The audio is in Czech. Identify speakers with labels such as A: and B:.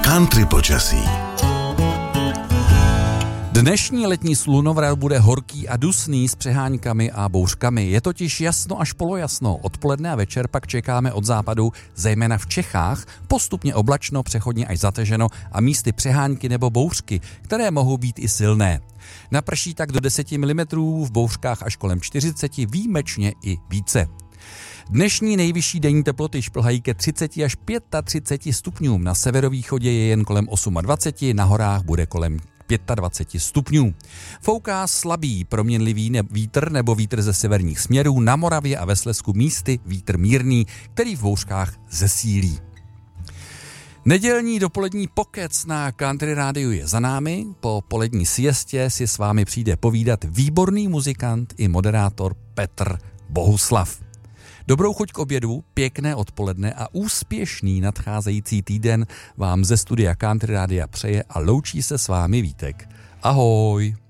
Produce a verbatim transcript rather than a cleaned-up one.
A: Country počasí.
B: Dnešní letní slunovrat bude horký a dusný s přeháňkami a bouřkami. Je totiž jasno až polojasno. Odpoledne a večer pak čekáme od západu, zejména v Čechách, postupně oblačno, přechodně až zateženo a místy přehánky nebo bouřky, které mohou být i silné. Naprší tak do deset milimetrů, v bouřkách až kolem čtyřicet, výjimečně i více. Dnešní nejvyšší denní teploty šplhají ke třicet až třicet pět stupňům. Na severovýchodě je jen kolem dvacet osm, na horách bude kolem dvacet pět stupňů. Fouká slabý proměnlivý ne- vítr nebo vítr ze severních směrů, na Moravě a ve Slezsku místy vítr mírný, který v bouřkách zesílí. Nedělní dopolední pokec na Country Rádiu je za námi. Po polední siestě si s vámi přijde povídat výborný muzikant i moderátor Petr Bohuslav. Dobrou chuť k obědu, pěkné odpoledne a úspěšný nadcházející týden vám ze studia Country Rádia přeje a loučí se s vámi Vítek. Ahoj!